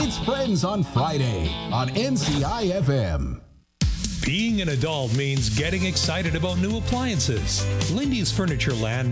It's Friends on Friday on NCI-FM. Being an adult means getting excited about new appliances. Lindy's Furniture Land